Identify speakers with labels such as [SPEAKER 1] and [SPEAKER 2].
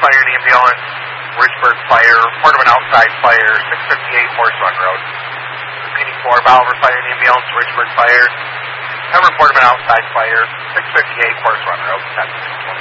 [SPEAKER 1] Fire and Ambulance, Richburg Fire, report of an outside fire, 658 Horse Run Road. Repeating for Bolivar Fire and Ambulance, Richburg Fire. Have a report of an outside fire, 658 Horse Run Road, 10-620.